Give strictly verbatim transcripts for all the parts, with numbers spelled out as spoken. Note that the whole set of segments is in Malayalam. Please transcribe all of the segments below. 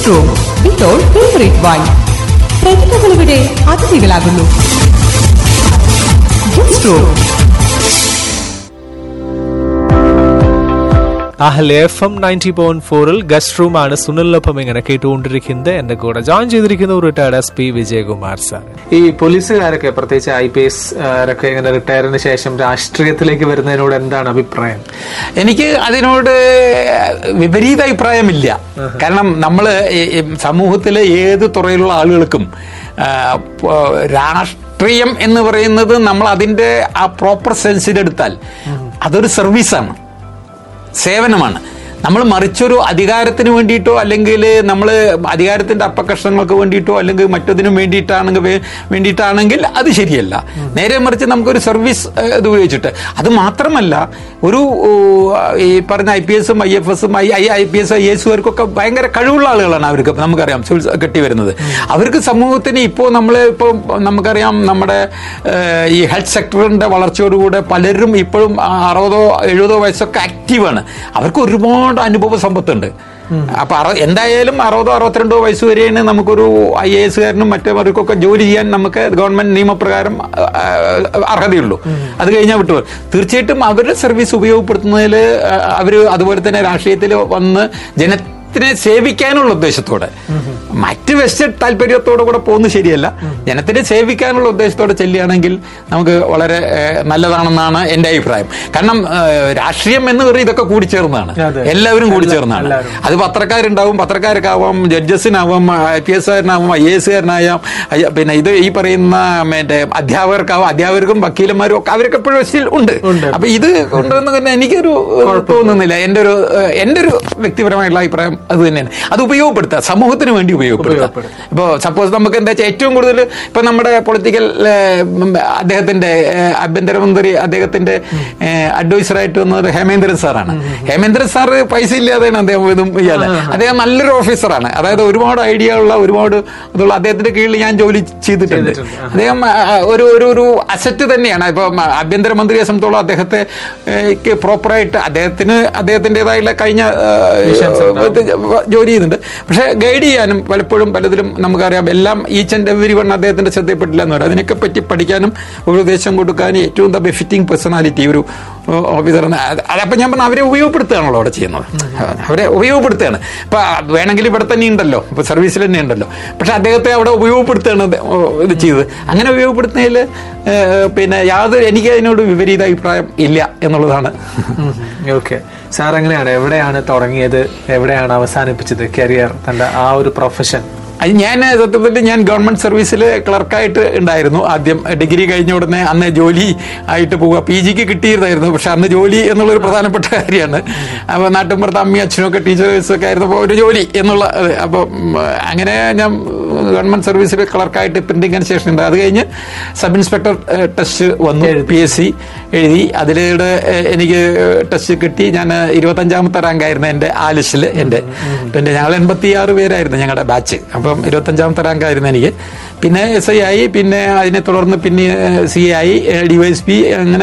റൂം ഇപ്പോൾ favourite wine. പ്രതിഭകളിവിടെ അതിഥികളാകുന്നു. Guest room. Ahalya F M ninety point ഫോറിൽ ഗസ്റ്റ് റൂം ആണ് സുനിലിനൊപ്പം ഇങ്ങനെ കേട്ടുകൊണ്ടിരിക്കുന്നത്. എന്റെ കൂടെ ജോയിൻ ചെയ്തിരിക്കുന്ന retired S P Vijayakumar sir. ഈ പോലീസുകാരൊക്കെ പ്രത്യേകിച്ച് ഐ പി എസ് ഒക്കെ ഇങ്ങനെ റിട്ടയറിന് ശേഷം രാഷ്ട്രീയത്തിലേക്ക് വരുന്നതിനോട് എന്താണ് അഭിപ്രായം? എനിക്ക് അതിനോട് വിപരീത അഭിപ്രായമില്ല. കാരണം നമ്മള് സമൂഹത്തിലെ ഏത് തുറയിലുള്ള ആളുകൾക്കും രാഷ്ട്രീയം എന്ന് പറയുന്നത് നമ്മൾ അതിന്റെ ആ പ്രോപ്പർ സെൻസിലെടുത്താൽ അതൊരു സർവീസാണ്, സേവനമാണ്. നമ്മൾ മറിച്ചൊരു അധികാരത്തിന് വേണ്ടിയിട്ടോ അല്ലെങ്കിൽ നമ്മൾ അധികാരത്തിന്റെ അപ്പകഷ്ണങ്ങൾക്ക് വേണ്ടിയിട്ടോ അല്ലെങ്കിൽ മറ്റതിനും വേണ്ടിയിട്ടാണെങ്കിൽ വേണ്ടിയിട്ടാണെങ്കിൽ അത് ശരിയല്ല. നേരെ മറിച്ച് നമുക്കൊരു സർവീസ് ഇത് ഉപയോഗിച്ചിട്ട്, അത് മാത്രമല്ല ഒരു ഈ പറഞ്ഞ ഐ പി എസും ഐ എഫ് എസും I I P S I എസുകാർക്കൊക്കെ ഭയങ്കര കഴിവുള്ള ആളുകളാണ്. അവർക്ക് നമുക്കറിയാം കെട്ടി വരുന്നത്. അവർക്ക് സമൂഹത്തിന് ഇപ്പോൾ നമ്മൾ ഇപ്പോൾ നമുക്കറിയാം നമ്മുടെ ഈ ഹെൽത്ത് സെക്ടറിന്റെ വളർച്ചയോടുകൂടെ പലരും ഇപ്പോഴും അറുപതോ എഴുപതോ വയസ്സൊക്കെ ആക്റ്റീവാണ്. അവർക്ക് ഒരുപാട് അനുഭവ സമ്പത്തുണ്ട്. അപ്പൊ എന്തായാലും അറുപതോ അറുപത്തിരണ്ടോ വയസ്സ് വരെയാണ് നമുക്കൊരു ഐ എ എസുകാരനും മറ്റവർക്കൊക്കെ ജോലി ചെയ്യാൻ നമുക്ക് ഗവൺമെന്റ് നിയമപ്രകാരം അർഹതയുള്ളൂ. അത് കഴിഞ്ഞാൽ വിട്ടു. തീർച്ചയായിട്ടും അവരുടെ സർവീസ് ഉപയോഗപ്പെടുത്തുന്നതിൽ അവർ അതുപോലെ തന്നെ രാഷ്ട്രീയത്തിൽ വന്ന് ജന ത്തിനെ സേവിക്കാനുള്ള ഉദ്ദേശത്തോടെ, മറ്റ് വെസ്റ്റഡ് താല്പര്യത്തോടെ കൂടെ പോകുന്നത് ശരിയല്ല. ജനത്തിനെ സേവിക്കാനുള്ള ഉദ്ദേശത്തോടെ ചെല്ലുകയാണെങ്കിൽ നമുക്ക് വളരെ നല്ലതാണെന്നാണ് എന്റെ അഭിപ്രായം. കാരണം രാഷ്ട്രീയം എന്ന് പറയുന്നത് ഇതൊക്കെ കൂടിച്ചേർന്നതാണ്, എല്ലാവരും കൂടിച്ചേർന്നതാണ്. അത് പത്രക്കാരുണ്ടാവും, പത്രക്കാർക്കാവാം, ജഡ്ജസിനാവാം, ഐ പി എസുകാരനാവാം, ഐ എ എസുകാരനായാം, പിന്നെ ഇത് ഈ പറയുന്ന മറ്റേ അധ്യാപകർക്കാവാം, അധ്യാപകർക്കും വക്കീലന്മാരും ഒക്കെ അവരൊക്കെ എപ്പോഴും വെസ്റ്റിൽ ഉണ്ട്. അപ്പൊ ഇത് കൊണ്ടുവന്ന് തന്നെ എനിക്കൊരു തോന്നുന്നില്ല. എന്റെ ഒരു എന്റെ ഒരു വ്യക്തിപരമായിട്ടുള്ള അഭിപ്രായം അത് തന്നെയാണ്. അത് ഉപയോഗപ്പെടുത്തുക, സമൂഹത്തിന് വേണ്ടി ഉപയോഗപ്പെടുത്തുക. ഇപ്പോൾ സപ്പോസ് നമുക്ക് എന്താ വെച്ചാൽ ഏറ്റവും കൂടുതൽ ഇപ്പൊ നമ്മുടെ പൊളിറ്റിക്കൽ അദ്ദേഹത്തിന്റെ ആഭ്യന്തരമന്ത്രി അദ്ദേഹത്തിന്റെ അഡ്വൈസറായിട്ട് വന്നത് ഹേമേന്ദ്രൻ സാറാണ്. ഹേമേന്ദ്രൻ സാർ പൈസ ഇല്ലാതെയാണ് അദ്ദേഹം ഇതും ഇയാള്. അദ്ദേഹം നല്ലൊരു ഓഫീസറാണ്. അതായത് ഒരുപാട് ഐഡിയ ഉള്ള ഒരുപാട് ഇതുള്ള അദ്ദേഹത്തിന്റെ കീഴിൽ ഞാൻ ജോലി ചെയ്തിട്ടുണ്ട്. അദ്ദേഹം ഒരു ഒരു ഒരു അസറ്റ് തന്നെയാണ്. ഇപ്പൊ ആഭ്യന്തരമന്ത്രിയെ സംബന്ധിച്ചോളം അദ്ദേഹത്തെ പ്രോപ്പറായിട്ട് അദ്ദേഹത്തിന് അദ്ദേഹത്തിൻ്റെതായുള്ള കഴിഞ്ഞ ജോലി ചെയ്യുന്നുണ്ട്. പക്ഷെ ഗൈഡ് ചെയ്യാനും പലപ്പോഴും പലതിലും നമുക്കറിയാം എല്ലാം ഈച്ച് ആൻഡ് എവരി വൺ അദ്ദേഹത്തിന്റെ ശ്രദ്ധയിൽപ്പെട്ടില്ല എന്ന് പറയും. അതിനൊക്കെ പറ്റി പഠിക്കാനും ഉപദേശം കൊടുക്കാനും ഏറ്റവും ദ ബെഫിറ്റിംഗ് പേഴ്സണാലിറ്റി ഒരു ഓഫീസർ. അതപ്പം ഞാൻ പറഞ്ഞ അവരെ ഉപയോഗപ്പെടുത്തുകയാണല്ലോ അവിടെ ചെയ്യുന്നത്. അവരെ ഉപയോഗപ്പെടുത്തുകയാണ്. ഇപ്പൊ വേണമെങ്കിൽ ഇവിടെ തന്നെ ഉണ്ടല്ലോ, ഇപ്പൊ സർവീസിൽ തന്നെ ഉണ്ടല്ലോ. പക്ഷെ അദ്ദേഹത്തെ അവിടെ ഉപയോഗപ്പെടുത്തുകയാണ് ഇത് ചെയ്തത്. അങ്ങനെ ഉപയോഗപ്പെടുത്തുന്നതിൽ പിന്നെ യാതൊരു എനിക്ക് അതിനോട് വിപരീത അഭിപ്രായം ഇല്ല എന്നുള്ളതാണ്. ഓക്കെ സാർ, എങ്ങനെയാണ് എവിടെയാണ് തുടങ്ങിയത്, എവിടെയാണ് അവസാനിപ്പിച്ചത് കരിയർ, തന്റെ ആ ഒരു പ്രൊഫഷൻ? അത് ഞാൻ സത്യത്തിൽ ഞാൻ ഗവൺമെന്റ് സർവീസിൽ ക്ലർക്കായിട്ട് ഉണ്ടായിരുന്നു. ആദ്യം ഡിഗ്രി കഴിഞ്ഞ ഉടനെ അന്ന് ജോലി ആയിട്ട് പോവുക. പി ജിക്ക് കിട്ടിയിരുന്നായിരുന്നു, പക്ഷെ അന്ന് ജോലി എന്നുള്ളൊരു പ്രധാനപ്പെട്ട കാര്യമാണ്. അപ്പോൾ നാട്ടിൻപുറത്ത് അമ്മയും അച്ഛനൊക്കെ ടീച്ചേഴ്സൊക്കെ ആയിരുന്നപ്പോൾ ഒരു ജോലി എന്നുള്ള അപ്പോൾ അങ്ങനെ ഞാൻ ഗവൺമെന്റ് സർവീസിൽ ക്ലർക്കായിട്ട് പ്രിന്റിംഗ് ആൻഡ് സ്റ്റേഷൻ ഉണ്ട്. അത് കഴിഞ്ഞ് സബ് ഇൻസ്പെക്ടർ ടെസ്റ്റ് വന്നു, പി എസ് സി എഴുതി. അതിലൂടെ എനിക്ക് ടെസ്റ്റ് കിട്ടി. ഞാൻ ഇരുപത്തഞ്ചാമത്തെ റാങ്കായിരുന്നു എൻ്റെ ആലിഷിൽ. എൻ്റെ പിന്നെ ഞങ്ങൾ എൺപത്തി ആറ് പേരായിരുന്നു ഞങ്ങളുടെ ബാച്ച്. അപ്പം ഇരുപത്തഞ്ചാമത്തെ റാങ്കായിരുന്നു എനിക്ക്. പിന്നെ എസ് ഐ ആയി, പിന്നെ അതിനെ തുടർന്ന് പിന്നെ സി എ ആയി, ഡി വൈ എസ് പി, അങ്ങനെ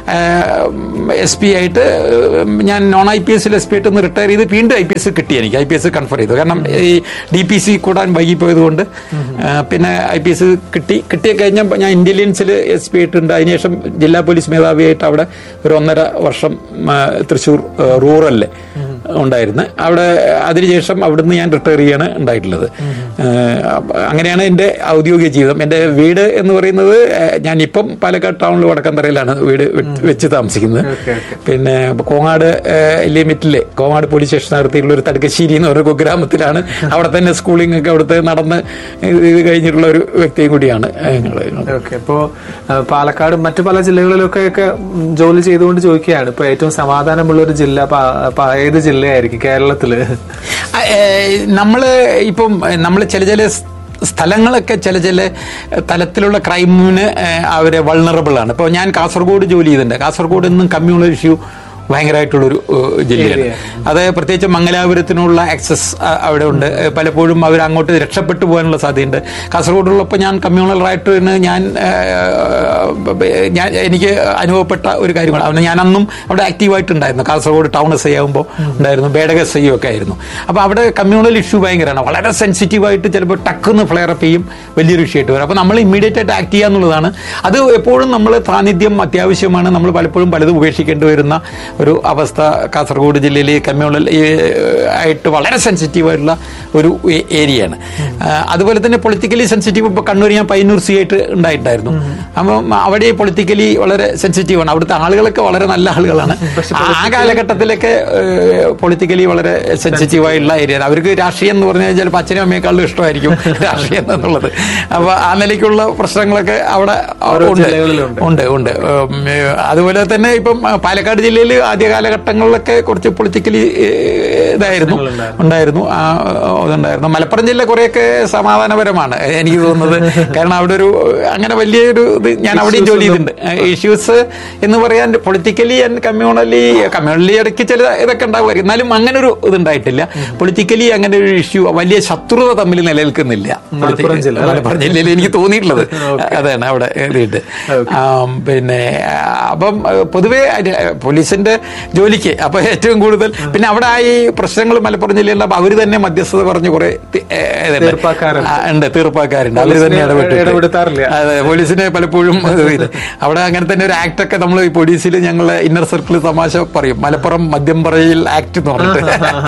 എസ് പി ആയിട്ട് ഞാൻ നോൺ ഐ പി എസിൽ എസ് പി ആയിട്ട് ഒന്ന് റിട്ടയർ ചെയ്ത് വീണ്ടും ഐ പി എസ് കിട്ടി. എനിക്ക് ഐ പി എസ് കൺഫർ ചെയ്തു. കാരണം ഈ ഡി പി സി കൂടാൻ വൈകിപ്പോയത് കൊണ്ട് പിന്നെ ഐ പി എസ് കിട്ടി. കിട്ടിയ കഴിഞ്ഞാൽ ഞാൻ ഇന്റലിജൻസിൽ എസ് പി ആയിട്ടുണ്ട്. അതിനുശേഷം ജില്ലാ പോലീസ് മേധാവിയായിട്ട് അവിടെ ഒരു ഒന്നര വർഷം തൃശ്ശൂർ റൂറലില് ഉണ്ടായിരുന്നു. അവിടെ അതിനുശേഷം അവിടുന്ന് ഞാൻ റിട്ടയർ ചെയ്യാണ് ഉണ്ടായിട്ടുള്ളത്. അങ്ങനെയാണ് എൻ്റെ ഔദ്യോഗിക ജീവിതം. എൻ്റെ വീട് എന്ന് പറയുന്നത് ഞാൻ ഇപ്പം പാലക്കാട് ടൗണിൽ വടക്കന്തറയിലാണ് വീട് വെച്ച് താമസിക്കുന്നത്. പിന്നെ കോങ്ങാട് ലിമിറ്റിലെ കോങ്ങാട് പോലീസ് സ്റ്റേഷൻ അടുത്തുള്ള ഒരു തടുക്കശ്ശേരി എന്ന് പറഞ്ഞ കുഗ്രാമത്തിലാണ്. അവിടെ തന്നെ സ്കൂളിംഗ് ഒക്കെ അവിടുത്തെ നടന്ന് ഇത് കഴിഞ്ഞിട്ടുള്ള ഒരു വ്യക്തിയും കൂടിയാണ്. ഓക്കെ, ഇപ്പോൾ പാലക്കാട് മറ്റു പല ജില്ലകളിലൊക്കെ ഒക്കെ ജോലി ചെയ്തുകൊണ്ട് ചോദിക്കുകയാണ്, ഇപ്പൊ ഏറ്റവും സമാധാനമുള്ള ഒരു ജില്ല ഏത് ജില്ലയായിരിക്കും കേരളത്തില്? നമ്മള് ഇപ്പം നമ്മള് ചില ചില സ്ഥലങ്ങളൊക്കെ ചില ചില തലത്തിലുള്ള ക്രൈമിന് അവര് വൾണറബിൾ ആണ്. ഇപ്പോൾ ഞാൻ കാസർഗോഡ് ജോലി ചെയ്തിട്ടുണ്ട്. കാസർഗോഡ് ഇന്നും കമ്മ്യൂണൽ ഇഷ്യൂ ഭയങ്കരമായിട്ടുള്ളൊരു ജില്ലയാണ്. അത് പ്രത്യേകിച്ച് മംഗലാപുരത്തിനുള്ള ആക്സസ് അവിടെ ഉണ്ട്. പലപ്പോഴും അവർ അങ്ങോട്ട് രക്ഷപ്പെട്ടു പോകാനുള്ള സാധ്യതയുണ്ട്. കാസർഗോഡുള്ളപ്പോൾ ഞാൻ കമ്മ്യൂണൽ റൈറ്ററിന് ഞാൻ ഞാൻ എനിക്ക് അനുഭവപ്പെട്ട ഒരു കാര്യമാണ്. അവന് ഞാൻ അന്നും അവിടെ ആക്റ്റീവായിട്ടുണ്ടായിരുന്നു. കാസർഗോഡ് ടൗൺ എസ് ഐ ആകുമ്പോൾ ഉണ്ടായിരുന്നു, ബേഡക എസ് ഐ ഒക്കെ ആയിരുന്നു. അപ്പോൾ അവിടെ കമ്മ്യൂണൽ ഇഷ്യൂ ഭയങ്കരമാണ്. വളരെ സെൻസിറ്റീവായിട്ട് ചിലപ്പോൾ ടക്കുന്ന് ഫ്ലെയർ അപ്പ് ചെയ്യും, വലിയൊരു ഇഷ്യൂ ആയിട്ട് വരും. അപ്പോൾ നമ്മൾ ഇമ്മീഡിയറ്റ് ആയിട്ട് ആക്ട് ചെയ്യുക എന്നുള്ളതാണ്. അത് എപ്പോഴും നമ്മൾ സാന്നിധ്യം അത്യാവശ്യമാണ്. നമ്മൾ പലപ്പോഴും പലതും ഉപേക്ഷിക്കേണ്ടി വരുന്ന ഒരു അവസ്ഥ കാസർഗോഡ് ജില്ലയിൽ കമ്മ്യൂണൽ ആയിട്ട് വളരെ സെൻസിറ്റീവായിട്ടുള്ള ഒരു ഏരിയയാണ്. അതുപോലെ തന്നെ പൊളിറ്റിക്കലി സെൻസിറ്റീവ് ഇപ്പോൾ കണ്ണൂർ ഞാൻ പയ്യന്നൂർ സി ആയിട്ട് ഉണ്ടായിട്ടുണ്ടായിരുന്നു. അപ്പം അവിടെ പൊളിറ്റിക്കലി വളരെ സെൻസിറ്റീവാണ്. അവിടുത്തെ ആളുകളൊക്കെ വളരെ നല്ല ആളുകളാണ്. ആ കാലഘട്ടത്തിലൊക്കെ പൊളിറ്റിക്കലി വളരെ സെൻസിറ്റീവായിട്ടുള്ള ഏരിയയാണ്. അവർക്ക് രാഷ്ട്രീയം എന്ന് പറഞ്ഞാൽ ചിലപ്പോൾ അച്ഛനും അമ്മയെക്കാളും ഇഷ്ടമായിരിക്കും രാഷ്ട്രീയം എന്നുള്ളത്. അപ്പോൾ ആ നിലയ്ക്കുള്ള പ്രശ്നങ്ങളൊക്കെ അവിടെ ഉണ്ട് ഉണ്ട് അതുപോലെ തന്നെ ഇപ്പം പാലക്കാട് ജില്ലയിൽ ആദ്യ കാലഘട്ടങ്ങളിലൊക്കെ കുറച്ച് പൊളിറ്റിക്കലി ഇതായിരുന്നു ഉണ്ടായിരുന്നു അതുണ്ടായിരുന്നു. മലപ്പുറം ജില്ല കുറെയൊക്കെ സമാധാനപരമാണ് എനിക്ക് തോന്നുന്നത്. കാരണം അവിടെ ഒരു അങ്ങനെ വലിയൊരു ഇത് ഞാൻ അവിടെയും ജോലി ചെയ്തിട്ടുണ്ട്. ഇഷ്യൂസ് എന്ന് പറയാൻ പൊളിറ്റിക്കലി ആൻഡ് കമ്മ്യൂണലി കമ്മ്യൂണലി ഇടയ്ക്ക് ചില ഇതൊക്കെ ഉണ്ടാവുമായിരിക്കും. എന്നാലും അങ്ങനെ ഒരു ഇതുണ്ടായിട്ടില്ല. പൊളിറ്റിക്കലി അങ്ങനെ ഒരു ഇഷ്യൂ വലിയ ശത്രുത തമ്മിൽ നിലനിൽക്കുന്നില്ല മലപ്പുറം ജില്ലയിൽ എനിക്ക് തോന്നിയിട്ടുള്ളത്. അതാണ് അവിടെ എഴുതിയിട്ട്. പിന്നെ അപ്പം പൊതുവെ പോലീസിന്റെ ജോലിക്ക് അപ്പൊ ഏറ്റവും കൂടുതൽ പിന്നെ അവിടെ ആ ഈ പ്രശ്നങ്ങൾ മലപ്പുറം ജില്ലയിൽ അവർ തന്നെ മധ്യസ്ഥത പറഞ്ഞ് കുറെ ഉണ്ട്, തീർപ്പാക്കാരുണ്ട്. അവർ തന്നെ ഇടപെട്ടിട്ട് അതെ പോലീസിനെ പലപ്പോഴും അവിടെ അങ്ങനെ തന്നെ ഒരു ആക്ട് ഒക്കെ നമ്മൾ ഈ പോലീസിൽ ഞങ്ങളെ ഇന്നർ സർക്കിൾ തമാശ പറയും, മലപ്പുറം മദ്യം പറയൽ ആക്ട് എന്ന് പറഞ്ഞിട്ട്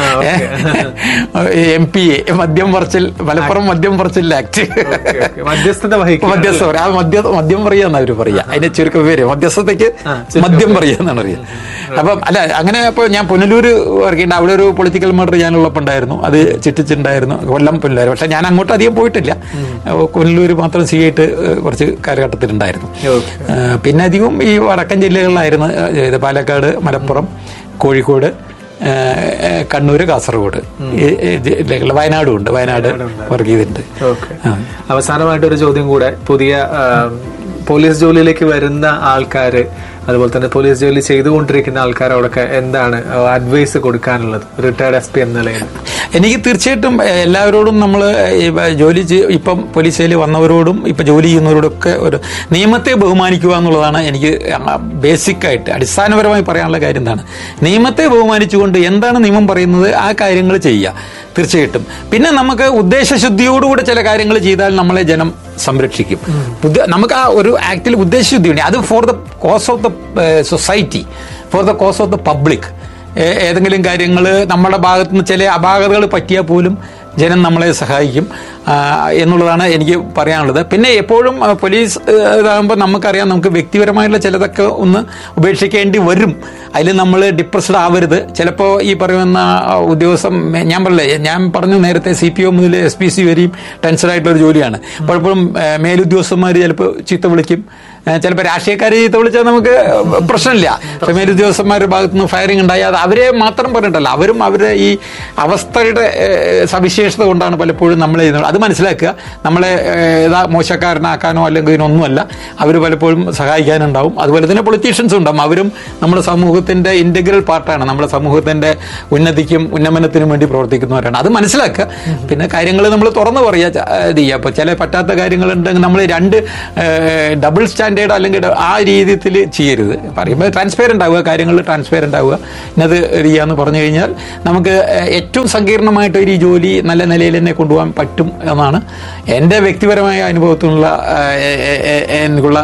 എം പി എ മദ്യം പറച്ചിൽ മലപ്പുറം മദ്യം പറച്ചിൽ ആക്ട് മധ്യസ്ഥത മധ്യസ്ഥ ആ മദ്യ മദ്യം പറയാന്ന് അവര് പറയാ. അതിന്റെ ചുരുക്കം പേര് മധ്യസ്ഥതയ്ക്ക് മദ്യം പറയാന്നാണ് അറിയാം. അപ്പം അല്ല അങ്ങനെ ഇപ്പൊ ഞാൻ പുനലൂർ വർക്ക് ചെയ്യേണ്ട അവിടെ ഒരു പൊളിറ്റിക്കൽ മർഡർ ഞാനുള്ളപ്പോൾ ഉണ്ടായിരുന്നു. അത് ചിട്ടിച്ചിട്ടുണ്ടായിരുന്നു കൊല്ലം പുനലൂർ. പക്ഷെ ഞാൻ അങ്ങോട്ട് അധികം പോയിട്ടില്ല. പുനലൂർ മാത്രം സി ആയിട്ട് കുറച്ച് കാലഘട്ടത്തിലുണ്ടായിരുന്നു. പിന്നെ അധികം ഈ വടക്കൻ ജില്ലകളിലായിരുന്നു. പാലക്കാട്, മലപ്പുറം, കോഴിക്കോട്, കണ്ണൂര്, കാസർഗോഡ്, വയനാടും ഉണ്ട്. വയനാട് വർക്ക് ചെയ്തിട്ടുണ്ട്. അവസാനമായിട്ട് ഒരു ചോദ്യം കൂടെ, പുതിയ പോലീസ് ജോലിയിലേക്ക് വരുന്ന ആൾക്കാര് അതുപോലെ തന്നെ പോലീസ് ജോലി ചെയ്തുകൊണ്ടിരിക്കുന്ന ആൾക്കാരോടൊക്കെ എന്താണ് അഡ്വൈസ് കൊടുക്കാനുള്ളത് റിട്ടയർഡ് എസ് പി എന്ന നിലയിൽ? എനിക്ക് തീർച്ചയായിട്ടും എല്ലാവരോടും നമ്മൾ ജോലി ഇപ്പം പോലീസിൽ വന്നവരോടും ഇപ്പം ജോലി ചെയ്യുന്നവരോടൊക്കെ ഒരു നിയമത്തെ ബഹുമാനിക്കുക എന്നുള്ളതാണ് എനിക്ക് ബേസിക്കായിട്ട് അടിസ്ഥാനപരമായി പറയാനുള്ള കാര്യം. എന്താണ് നിയമത്തെ ബഹുമാനിച്ചുകൊണ്ട് എന്താണ് നിയമം പറയുന്നത് ആ കാര്യങ്ങൾ ചെയ്യുക തീർച്ചയായിട്ടും. പിന്നെ നമുക്ക് ഉദ്ദേശശുദ്ധിയോടുകൂടെ ചില കാര്യങ്ങൾ ചെയ്താൽ നമ്മളെ ജനം സംരക്ഷിക്കും. നമുക്ക് ആ ഒരു ആക്ടിൽ ഉദ്ദേശശുദ്ധിയുണ്ട്. അത് for the cause of the society, for the cause of the public. ഏതെങ്കിലും കാര്യങ്ങൾ നമ്മുടെ ഭാഗത്തു നിന്ന് ചില അപാകതകൾ പറ്റിയാൽ പോലും ജനം നമ്മളെ സഹായിക്കും എന്നുള്ളതാണ് എനിക്ക് പറയാനുള്ളത്. പിന്നെ എപ്പോഴും പോലീസ് ഇതാകുമ്പോൾ നമുക്കറിയാം നമുക്ക് വ്യക്തിപരമായിട്ടുള്ള ചിലതൊക്കെ ഒന്ന് ഉപേക്ഷിക്കേണ്ടി വരും. അതിൽ നമ്മൾ ഡിപ്രസ്ഡ് ആവരുത്. ചിലപ്പോൾ ഈ പറയുന്ന ഉദ്യോഗസ്ഥൻ ഞാൻ പറഞ്ഞില്ലേ ഞാൻ പറഞ്ഞു നേരത്തെ സി പി ഒ മുതൽ എസ് പി സി വരെയും ടെൻഷൻ ആയിട്ടുള്ളൊരു ജോലിയാണ്. പലപ്പോഴും മേലുദ്യോഗസ്ഥന്മാർ ചിലപ്പോൾ ചീത്ത വിളിക്കും. ചിലപ്പോൾ രാഷ്ട്രീയക്കാരെ ചീത്ത വിളിച്ചാൽ നമുക്ക് പ്രശ്നമില്ല. പക്ഷെ മേലുദ്യോഗസ്ഥന്മാരുടെ ഭാഗത്തുനിന്ന് ഫയറിംഗ് ഉണ്ടായാൽ അത് അവരെ മാത്രം പറഞ്ഞിട്ടല്ല, അവരും അവരുടെ ഈ അവസ്ഥയുടെ സവിശേഷത കൊണ്ടാണ് പലപ്പോഴും നമ്മൾ ചെയ്യുന്നത്. അത് മനസ്സിലാക്കുക. നമ്മളെ ഏതാ മോശക്കാരനാക്കാനോ അല്ലെങ്കിൽ ഇതിനൊന്നുമല്ല. അവർ പലപ്പോഴും സഹായിക്കാനുണ്ടാവും. അതുപോലെ തന്നെ പൊളിറ്റീഷ്യൻസും ഉണ്ടാവും. അവരും നമ്മുടെ സമൂഹത്തിന്റെ ഇന്റഗ്രൽ പാർട്ടാണ്. നമ്മുടെ സമൂഹത്തിന്റെ ഉന്നതിക്കും ഉന്നമനത്തിനും വേണ്ടി പ്രവർത്തിക്കുന്നവരാണ്. അത് മനസ്സിലാക്കുക. പിന്നെ കാര്യങ്ങൾ നമ്മൾ തുറന്നു പറയുക ഇത് ചെയ്യുക. അപ്പോൾ ചില പറ്റാത്ത കാര്യങ്ങളുണ്ടെങ്കിൽ നമ്മൾ രണ്ട് ഡബിൾ സ്റ്റാൻഡ് അല്ലെങ്കിൽ ആ രീതിയിൽ ചെയ്യരുത്. പറയുമ്പോൾ ട്രാൻസ്പെയറൻ്റ് ആവുക, കാര്യങ്ങൾ ട്രാൻസ്പെയറൻ്റ് ആവുക. ഇന്നത് ചെയ്യാന്ന് പറഞ്ഞു കഴിഞ്ഞാൽ നമുക്ക് ഏറ്റവും സങ്കീർണമായിട്ട് ഒരു ജോലി നല്ല നിലയിൽ തന്നെ കൊണ്ടുപോകാൻ പറ്റും എന്നാണ് എൻ്റെ വ്യക്തിപരമായ അനുഭവത്തിനുള്ള എനിക്കുള്ള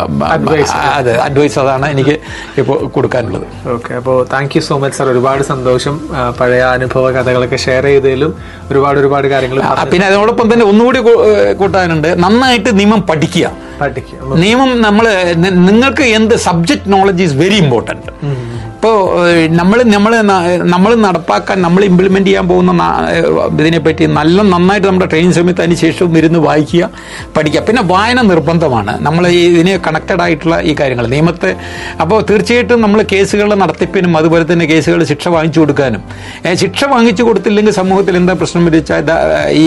അതെ അഡ്വൈസ്. അതാണ് എനിക്ക് ഇപ്പോൾ കൊടുക്കാനുള്ളത്. ഓക്കെ, അപ്പോൾ thank you so much sir. ഒരുപാട് സന്തോഷം പഴയ അനുഭവ കഥകളൊക്കെ ഷെയർ ചെയ്തതിലും ഒരുപാട് ഒരുപാട് കാര്യങ്ങൾ. പിന്നെ അതോടൊപ്പം തന്നെ ഒന്നുകൂടി കൂട്ടാനുണ്ട്, നന്നായിട്ട് നിയമം പഠിക്കുക. നിയമം നമ്മൾ നിങ്ങൾക്ക് എന്ത് subject knowledge is very important. ഇപ്പോൾ നമ്മൾ നമ്മൾ നമ്മൾ നടപ്പാക്കാൻ നമ്മൾ ഇംപ്ലിമെന്റ് ചെയ്യാൻ പോകുന്ന ഇതിനെപ്പറ്റി നല്ല നന്നായിട്ട് നമ്മുടെ ട്രെയിനിങ് സമയത്ത് അതിന് ശേഷവും ഇരുന്ന് വായിക്കുക, പഠിക്കുക. പിന്നെ വായന നിർബന്ധമാണ്. നമ്മൾ ഈ ഇതിന് കണക്റ്റഡ് ആയിട്ടുള്ള ഈ കാര്യങ്ങൾ നിയമത്തെ. അപ്പോൾ തീർച്ചയായിട്ടും നമ്മൾ കേസുകളുടെ നടത്തിപ്പിനും അതുപോലെ തന്നെ കേസുകൾ ശിക്ഷ വാങ്ങിച്ചു കൊടുക്കാനും, ശിക്ഷ വാങ്ങിച്ചു കൊടുത്തില്ലെങ്കിൽ സമൂഹത്തിൽ എന്താ പ്രശ്നം വെച്ചാൽ ഈ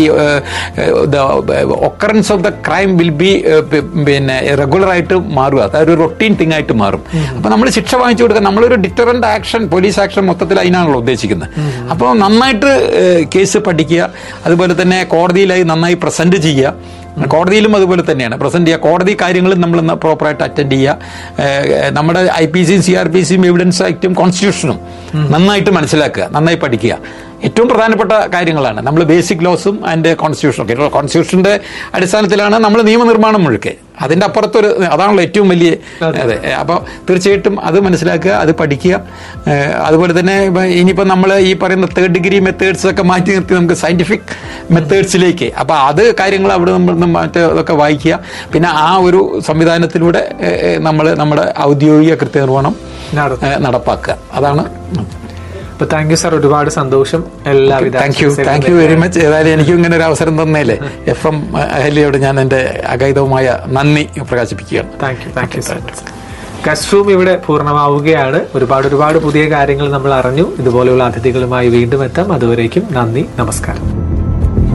occurrence of the crime will be പിന്നെ റെഗുലർ ആയിട്ട് മാറുക. അതൊരു റൊട്ടീൻ തിങ് ആയിട്ട് മാറും. അപ്പോൾ നമ്മൾ ശിക്ഷ വാങ്ങിച്ചു കൊടുക്കുക. നമ്മളൊരു ഡിറ്റർ ഡിറ്ററന്റ് ആക്ഷൻ, പോലീസ് ആക്ഷൻ മൊത്തത്തിൽ അതിനാണല്ലോ ഉദ്ദേശിക്കുന്നത്. അപ്പോൾ നന്നായിട്ട് കേസ് പഠിക്കുക, അതുപോലെ തന്നെ കോടതിയിലായി നന്നായി പ്രസന്റ് ചെയ്യുക. കോടതിയിലും അതുപോലെ തന്നെയാണ് പ്രസന്റ് ചെയ്യുക. കോടതി കാര്യങ്ങളും നമ്മൾ പ്രോപ്പറായിട്ട് അറ്റൻഡ് ചെയ്യുക. നമ്മുടെ ഐ പി സിയും സി ആർ പി സിയും എവിഡൻസ് ആക്ടും കോൺസ്റ്റിറ്റ്യൂഷനും നന്നായിട്ട് മനസ്സിലാക്കുക, നന്നായി പഠിക്കുക. ഏറ്റവും പ്രധാനപ്പെട്ട കാര്യങ്ങളാണ് നമ്മൾ ബേസിക് ലോസും ആൻഡ് കോൺസ്റ്റിറ്റ്യൂഷനും ഒക്കെ. കോൺസ്റ്റിറ്റ്യൂഷന്റെ അടിസ്ഥാനത്തിലാണ് നമ്മൾ നിയമനിർമ്മാണം മുഴുക്കെ. അതിന്റെ അപ്പുറത്തൊരു അതാണല്ലോ ഏറ്റവും വലിയ. അതെ, അപ്പോൾ തീർച്ചയായിട്ടും അത് മനസ്സിലാക്കുക, അത് പഠിക്കുക. അതുപോലെ തന്നെ ഇനിയിപ്പോൾ നമ്മൾ ഈ പറയുന്ന തേർഡ് ഡിഗ്രി മെത്തേഡ്സ് ഒക്കെ മാറ്റി നിർത്തി നമുക്ക് സയന്റിഫിക് മെത്തേഡ്സിലേക്ക്, അപ്പോൾ അത് കാര്യങ്ങൾ അവിടെ നമ്മൾ മറ്റൊക്കെ വായിക്കുക. പിന്നെ ആ ഒരു സംവിധാനത്തിലൂടെ നമ്മൾ നമ്മുടെ ഔദ്യോഗിക കൃത്യനിർവഹണം നടപ്പാക്കുക. അതാണ്. താങ്ക് യു സാർ, ഒരുപാട് സന്തോഷം. എല്ലാവിധ thank you thank you very much. ഏതായാലും എനിക്കും ഇങ്ങനെ ഒരു അവസരം തന്നേലേ എഫ് എം അഹല്യയോട് ഞാൻ എൻ്റെ അഗൈതവുമായ നന്ദി പ്രകാശിപ്പിക്കുകയാണ്. Thank you thank you sir. Guest room ഇവിടെ പൂർണ്ണമാവുകയാണ്. ഒരുപാട് ഒരുപാട് പുതിയ കാര്യങ്ങൾ നമ്മൾ അറിഞ്ഞു. ഇതുപോലെയുള്ള അതിഥികളുമായി വീണ്ടും എത്താം. അതുവരേക്കും നന്ദി, നമസ്കാരം.